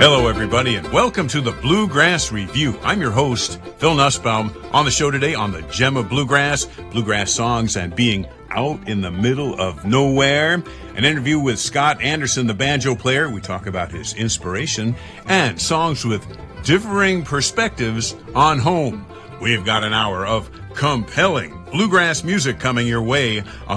Hello, everybody, and welcome to the Bluegrass Review. I'm your host, Phil Nussbaum. On the show today on the Gem of Bluegrass songs and being out in the middle of nowhere. An interview with Scott Anderson, the banjo player. We talk about his inspiration and songs with differing perspectives on home. We've got an hour of compelling bluegrass music coming your way